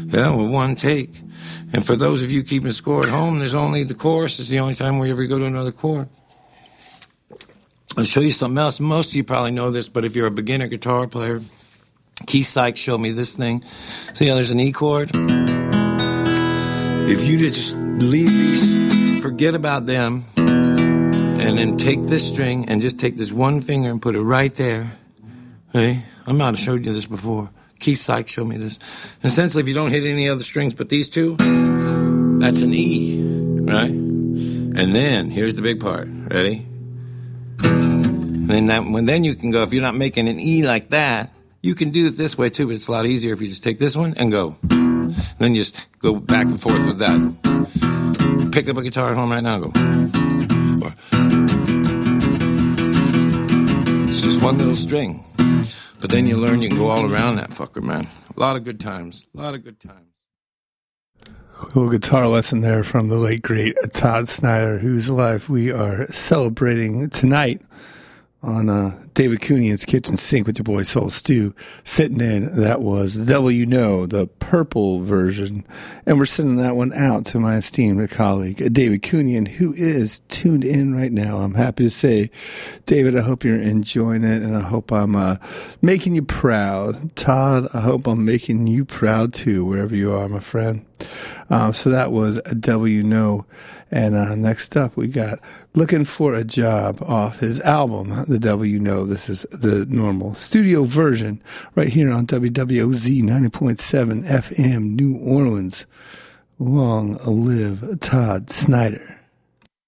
Yeah, with one take. And for those of you keeping score at home, there's only the chorus is the only time we ever go to another chord. I'll show you something else. Most of you probably know this, but if you're a beginner guitar player, Keith Sykes showed me this thing. See how there's an E chord? If you just leave these, forget about them, and then take this string and just take this one finger and put it right there. Hey, I might have showed you this before. Keith Sykes showed me this. Essentially, if you don't hit any other strings but these two, that's an E, right? And then, here's the big part. Ready? And then you can go, if you're not making an E like that, you can do it this way too, but it's a lot easier if you just take this one and go. Then you just go back and forth with that. Pick up a guitar at home right now and go. Or, it's just one little string. But then you learn you can go all around that fucker, man. A lot of good times. A lot of good times. A little guitar lesson there from the late, great Todd Snider, whose life we are celebrating tonight on David Cooney's Kitchen Sink with your boy Soul Stew. Sitting in, that was The Devil You Know, the purple version. And we're sending that one out to my esteemed colleague, David Cooney, who is tuned in right now. I'm happy to say, David, I hope you're enjoying it, and I hope I'm making you proud. Todd, I hope I'm making you proud too, wherever you are, my friend. So that was A Devil You Know. And next up, we got Looking for a Job off his album, The Devil You Know. This is the normal studio version right here on WWOZ 90.7 FM, New Orleans. Long live Todd Snider.